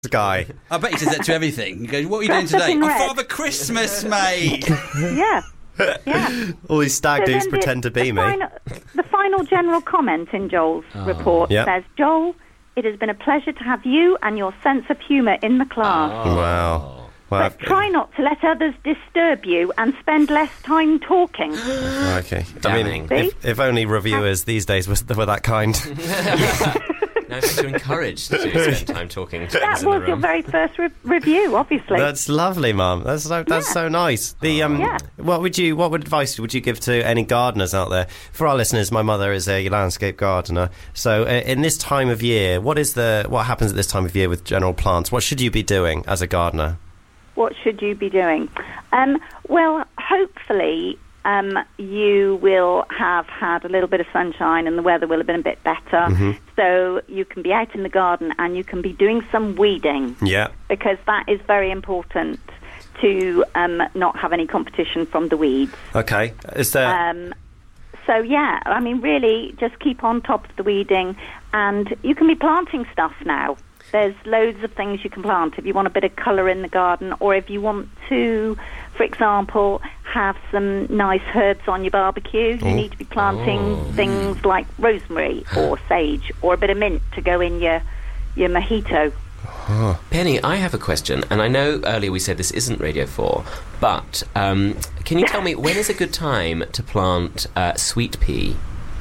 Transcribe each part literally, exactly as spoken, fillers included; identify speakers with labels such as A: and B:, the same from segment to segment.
A: guy.
B: I bet he says that to everything. He goes, what are you doing
C: Dressed up
B: today?
C: in
B: Oh,
C: red.
B: Father Christmas, mate.
C: Yeah. Yeah.
A: All these stag
C: So
A: dudes
C: then the-
A: pretend to be
C: the
A: me.
C: Final, the final general comment in Joel's report
A: Yep.
C: says, Joel, it has been a pleasure to have you and your sense of humour in the class.
A: Wow. Well,
C: But try not to let others disturb you and spend less time talking.
A: okay. I
D: Damning.
A: mean, if, if only reviewers these days were, were that kind.
D: No, in fact, you're encouraged to spend time talking to
C: That
D: others in the
C: was your
D: room.
C: very first re- review, obviously.
A: That's lovely, Mum. That's so that's
C: Yeah.
A: so nice. The um,
C: Yeah.
A: what would you what would advice would you give to any gardeners out there? For our listeners, my mother is a landscape gardener. So, uh, in this time of year, what is the what happens at this time of year with general plants? What should you be doing as a gardener?
C: What should you be doing? Um, well, hopefully um, you will have had a little bit of sunshine and the weather will have been a bit better.
A: Mm-hmm.
C: So you can be out in the garden and you can be doing some weeding,
A: Yeah.
C: because that is very important to um, not have any competition from the weeds.
A: Okay. Is there?
C: Um, so, yeah, I mean, really, just keep on top of the weeding, and you can be planting stuff now. There's loads of things you can plant if you want a bit of colour in the garden, or if you want to, for example, have some nice herbs on your barbecue. You need to be planting
D: Oh.
C: things like rosemary or sage or a bit of mint to go in your, your mojito.
D: Penny, I have a question, and I know earlier we said this isn't Radio four, but um, can you tell me when is a good time to plant uh, sweet pea?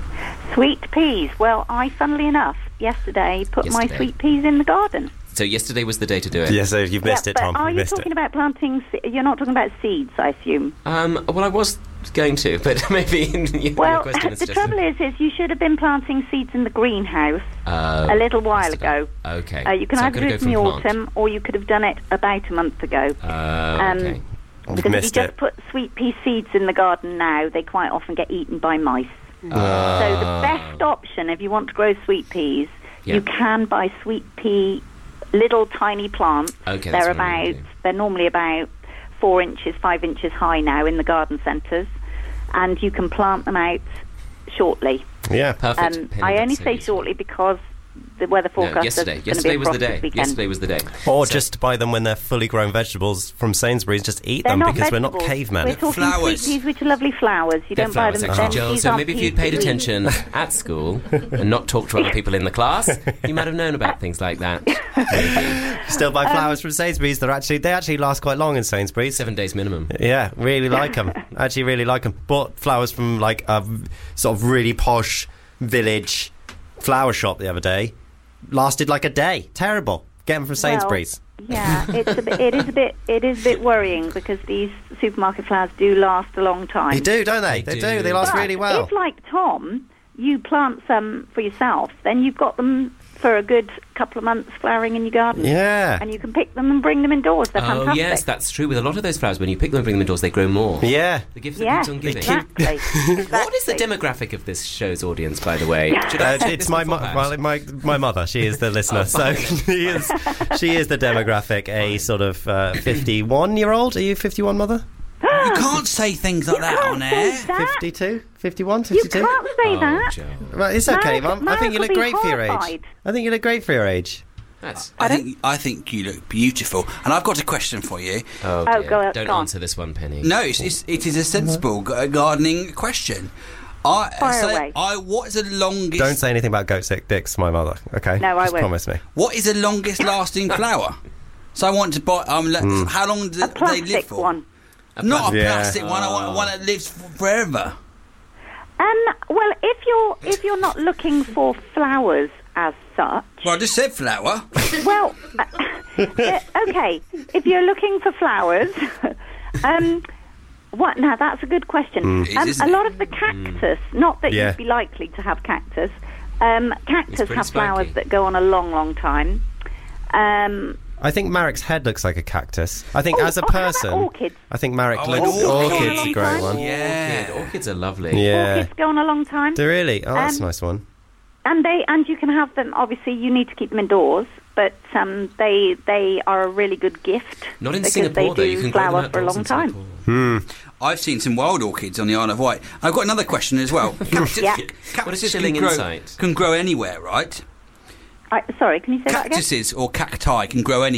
C: Sweet peas. Well, I, funnily enough, yesterday put
D: Yesterday.
C: my sweet peas in the garden.
D: So yesterday was the day to do it.
A: yeah. So you've missed
C: yeah,
A: it,
C: but
A: Tom.
C: are
A: You've
C: you
A: missed
C: talking
A: it.
C: about planting... se- You're not talking about seeds, I assume.
D: Um, well, I was going to, but maybe your
C: Well,
D: question is
C: the
D: just...
C: trouble is, is you should have been planting seeds in the greenhouse
D: Uh,
C: a little while
D: yesterday.
C: ago.
D: Okay.
C: Uh, you can
D: So I'm
C: either
D: gonna
C: do
D: go
C: it in the
D: from plant.
C: autumn, or you could have done it about a month ago.
D: Uh,
C: Um,
D: okay.
A: I've
C: because if you
A: missed
C: just
A: it.
C: put sweet pea seeds in the garden now, they quite often get eaten by mice.
D: Uh,
C: So the best option, if you want to grow sweet peas,
D: Yeah.
C: you can buy sweet pea little tiny plants.
D: Okay, that's
C: they're
D: what I'm
C: about
D: gonna do.
C: they're normally about four inches, five inches high now in the garden centres, and you can plant them out shortly.
A: Yeah.
D: Perfect.
C: Um,
D: Penny,
C: I
D: that's
C: only
D: so
C: say
D: useful.
C: shortly because the weather forecast
D: No,
C: says
D: yesterday.
C: it's gonna
D: Yesterday
C: be a
D: was the
C: frost this
D: day.
C: weekend.
D: Yesterday was the day.
A: Or
D: So-
A: just buy them when they're fully grown vegetables from Sainsbury's. Just eat
C: They're
A: them
C: not
A: because
C: vegetables.
A: we're not cavemen.
C: We're talking
B: Flowers.
C: sweet peas, which are lovely flowers. You
D: They're
C: don't buy
D: flowers,
C: them.
D: actually,
C: then
D: Joel.
C: these
D: So
C: aren't
D: maybe if
C: peas
D: you'd paid
C: to eat.
D: attention at school and not talked to other people in the class, you might have known about things like that. Maybe.
A: Still buy
C: Um,
A: flowers from Sainsbury's. They're actually they actually last quite long in Sainsbury's.
D: Seven days minimum.
A: Yeah, really like them. Actually, really like them. Bought flowers from like a v- sort of really posh village flower shop the other day. Lasted like a day. Terrible. Get them from Sainsbury's.
C: Well, yeah, it's a bit, it is a bit it is a bit worrying because these supermarket flowers do last a long time.
A: They do, don't they?
D: They
A: They,
D: do.
A: do. They last
C: But
A: really well.
C: if, like Tom, you plant some for yourself, then you've got them for a good couple of months flowering in your garden.
A: Yeah.
C: And you can pick them and bring them indoors. They're
D: Oh,
C: fantastic.
D: yes, that's true. With a lot of those flowers, when you pick them and bring them indoors, they grow more.
A: Yeah.
D: The gift that
C: Yeah,
D: keeps on giving.
C: exactly. exactly.
D: What is the demographic of this show's audience, by the way? Should I
A: Uh,
D: check
A: it's
D: this
A: my, mo-
D: beforehand?
A: my my my mother. She is the listener,
D: Oh,
A: so
D: fine.
A: she is she is the demographic. A sort of uh, fifty-one year old. Are you fifty-one, mother?
B: You can't say things like
C: You
B: that
C: can't
B: on
C: say
B: air.
C: that.
A: fifty-two, fifty-one,
C: You
A: fifty-two.
C: can't say
D: Oh,
C: that.
D: Joel.
A: Well, it's okay,
C: Mark-
A: Mum. I think you
C: Mark
A: look
C: will be
A: great for your age.
C: horrified.
A: I think you look great for your age.
D: That's...
B: I think I think you look beautiful, and I've got a question for you.
D: Oh,
C: Oh,
D: dear.
C: go-
D: Don't
C: go on.
D: answer this one, Penny.
B: No, it's, it's it is a sensible g- gardening question. I
C: Fire
B: say,
C: away.
B: I what is the longest?
A: Don't say anything about goat sick dicks, my mother. Okay.
C: No, I
A: Just
C: won't.
A: promise me.
B: What is the longest lasting flower? So I want to buy. Um, le-
A: Hmm.
B: how long do
C: A
B: they live
C: plastic
B: for?
C: one.
D: A
B: Not a
A: Yeah.
B: plastic one. I want one that lives f- forever.
C: Um, well, if you're if you're not looking for flowers as such,
B: Well, I just said flower.
C: well, uh, uh, okay. If you're looking for flowers, um, what? Now that's a good question.
B: It is,
C: Um,
B: isn't
C: a
B: it?
C: lot of the cactus, not that
A: Yeah.
C: you'd be likely to have cactus. Um, cactus
D: pretty
C: have flowers
D: spiky.
C: that go on a long, long time. Um,
A: I think Marek's head looks like a cactus. I think
C: Oh,
A: as a
C: oh, how about
A: person,
C: orchids?
A: I think Marek
B: Oh,
A: looks.
B: an orchid.
A: Orchid's a great one.
B: Yeah.
D: Orchid. Orchids are lovely.
A: Yeah.
C: orchids go on a long time.
A: Do really? Oh, that's a
C: Um,
A: nice one.
C: And they and you can have them. Obviously, you need to keep them indoors, but um, they they are a really good gift.
D: Not in
C: because
D: Singapore,
C: they
D: though.
C: do
D: You can grow
C: flower
D: them
C: for a
D: outdoors
C: long
D: in
C: time.
D: Singapore.
B: I've seen some wild orchids on the Isle of Wight. I've got another question as well. Cactus,
C: Yeah.
B: cactus
D: What a chilling
B: can grow,
D: insight.
B: can grow anywhere, right?
C: I, sorry, can you say that again?
B: Cactuses or cacti can grow anywhere.